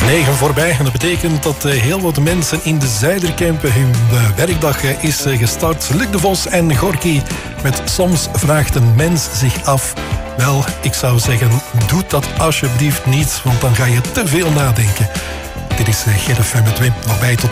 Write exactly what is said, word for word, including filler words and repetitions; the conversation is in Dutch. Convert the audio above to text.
negen voorbij en dat betekent dat heel wat mensen in de Zuiderkempen hun werkdag is gestart. Luc de Vos en Gorky met Soms vraagt een mens zich af. Wel, ik zou zeggen, doe dat alsjeblieft niet, want dan ga je te veel nadenken. Dit is G F M met Wim, nog bij tot